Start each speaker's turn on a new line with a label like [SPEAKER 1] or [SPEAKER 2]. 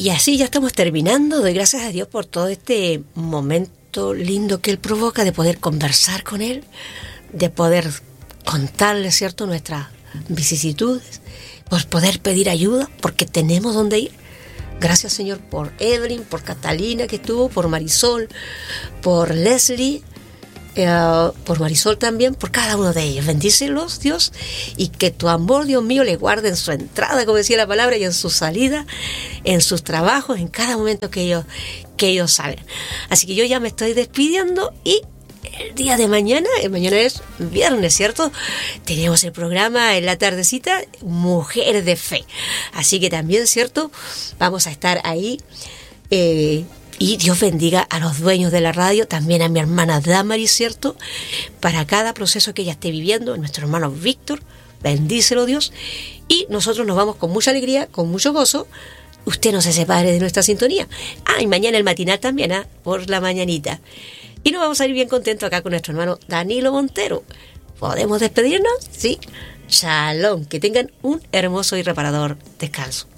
[SPEAKER 1] Y así ya estamos terminando. Doy gracias a Dios por todo este momento lindo que Él provoca, de poder conversar con Él, de poder contarle, ¿cierto?, nuestras vicisitudes, por poder pedir ayuda, porque tenemos dónde ir. Gracias, Señor, por Evelyn, por Catalina que estuvo, por Marisol, por Leslie, por Marisol también, por cada uno de ellos. Bendícelos, Dios, y que tu amor, Dios mío, les guarde en su entrada, como decía la palabra, y en su salida, en sus trabajos, en cada momento que ellos salen. Así que yo ya me estoy despidiendo, y el día de mañana es viernes, ¿cierto? Tenemos el programa en la tardecita, Mujer de Fe. Así que también, ¿cierto?, vamos a estar ahí. Y Dios bendiga a los dueños de la radio, también a mi hermana Damaris, ¿cierto?, para cada proceso que ella esté viviendo, nuestro hermano Víctor, bendícelo, Dios. Y nosotros nos vamos con mucha alegría, con mucho gozo. Usted no se separe de nuestra sintonía. Y mañana el matinal también, por la mañanita. Y nos vamos a ir bien contentos acá con nuestro hermano Danilo Montero. ¿Podemos despedirnos? Sí. Shalom. Que tengan un hermoso y reparador descanso.